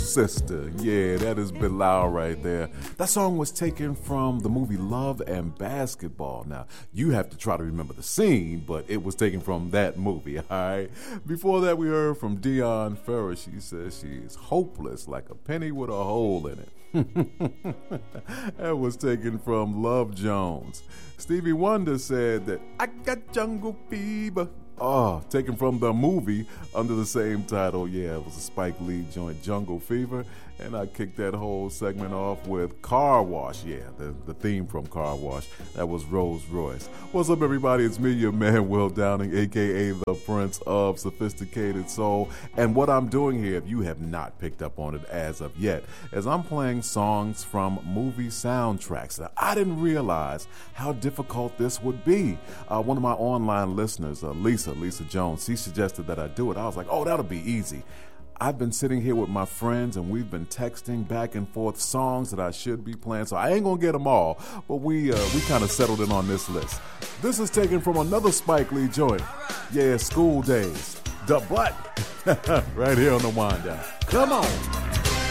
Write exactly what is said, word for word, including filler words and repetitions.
sister. Yeah, that is Bilal right there. That song was taken from the movie Love and Basketball. Now, you have to try to remember the scene, but it was taken from that movie, all right? Before that, we heard from Dion Ferris. She says she is hopeless like a penny with a hole in it. That was taken from Love Jones. Stevie Wonder said that I got jungle fever. Oh, taken from the movie under the same title. Yeah, it was a Spike Lee joint, Jungle Fever. And I kicked that whole segment off with Car Wash. Yeah, the, the theme from Car Wash. That was Rolls Royce. What's up, everybody? It's me, your man, Will Downing, a k a the Prince of Sophisticated Soul. And what I'm doing here, if you have not picked up on it as of yet, is I'm playing songs from movie soundtracks. Now, I didn't realize how difficult this would be. Uh, one of my online listeners, uh, Lisa, Lisa Jones, she suggested that I do it. I was like, oh, that'll be easy. I've been sitting here with my friends and we've been texting back and forth songs that I should be playing, so I ain't gonna get them all, but we uh, we kind of settled in on this list. This is taken from another Spike Lee joint. Yeah, School Days. The Butt. Right here on the Wind Down. Come on.